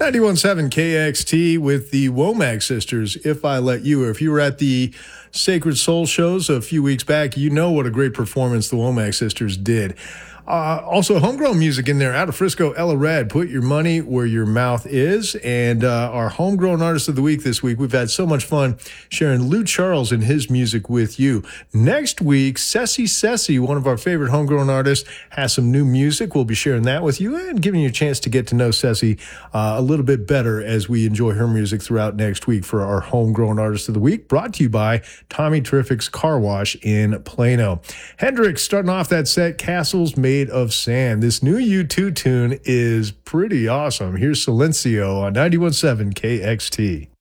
91.7 KXT with the Womack Sisters, If I Let You. If you were at the Sacred Soul shows a few weeks back, you know what a great performance the Womack Sisters did. Also, homegrown music in there out of Frisco, Ella Red. Put your money where your mouth is. And our homegrown artist of the week this week, we've had so much fun sharing Lou Charles and his music with you. Next week, Ceci, one of our favorite homegrown artists, has some new music. We'll be sharing that with you and giving you a chance to get to know Ceci a little bit better as we enjoy her music throughout next week for our homegrown artist of the week, brought to you by Tommy Terrific's Car Wash in Plano. Hendrix starting off that set, Castles Made of Sand. This new U2 tune is pretty awesome. Here's Silencio on 91.7 KXT.